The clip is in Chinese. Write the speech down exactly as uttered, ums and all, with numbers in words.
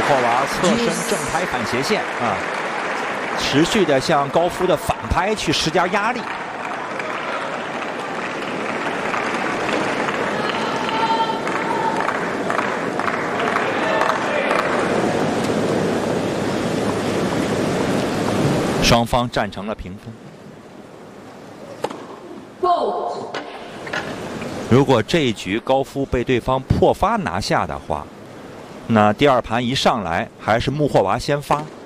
霍娃侧身正拍反斜线啊，持续的向高夫的反拍去施加压力。双方战成了平分。如果这一局高夫被对方破发拿下的话，那第二盘一上来还是穆霍娃先发。